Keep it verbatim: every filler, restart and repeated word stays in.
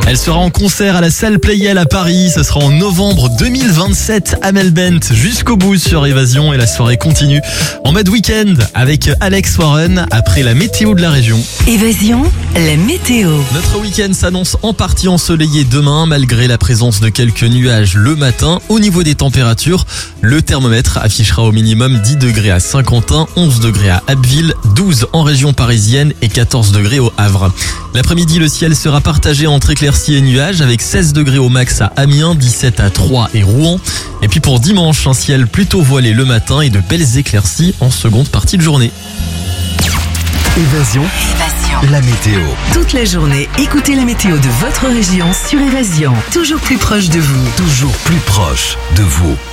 Elle sera en concert à la salle Playel à Paris. Ce sera en novembre deux mille vingt-sept. Amel Bent jusqu'au bout sur Évasion et la soirée continue en mode week-end avec Alex Warren après la météo de la région. Évasion, la météo. Notre week-end s'annonce en partie ensoleillé demain malgré la présence de quelques nuages le matin. Au niveau des températures, le thermomètre affichera au minimum dix degrés à Saint-Quentin, onze degrés à Abbeville, douze en région parisienne et quatorze degrés au Havre. L'après-midi, le ciel sera partagé entre éclaircies et nuages avec seize degrés au max à Amiens, dix-sept à Troyes et Rouen. Et puis pour dimanche, un ciel plutôt voilé le matin et de belles éclaircies en seconde partie de journée. Évasion, Évasion. la météo. Toute la journée, écoutez la météo de votre région sur Évasion. Toujours plus proche de vous. Toujours plus proche de vous.